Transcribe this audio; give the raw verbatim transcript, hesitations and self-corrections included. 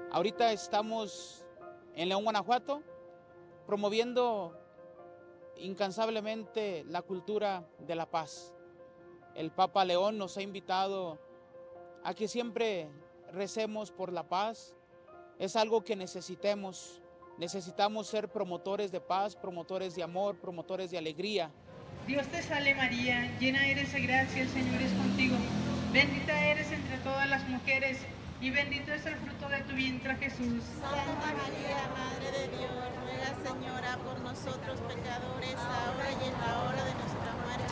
Ahorita estamos en León, Guanajuato, promoviendo incansablemente la cultura de la paz. El Papa León nos ha invitado a que siempre recemos por la paz. Es algo que necesitemos. Necesitamos ser promotores de paz, promotores de amor, promotores de alegría. Dios te salve María, llena eres de gracia, el Señor es contigo. Bendita eres entre todas las mujeres y bendito es el fruto de tu vientre, Jesús. Santa María, Madre de Dios, ruega, Señora, por nosotros pecadores, ahora y en la hora de nuestra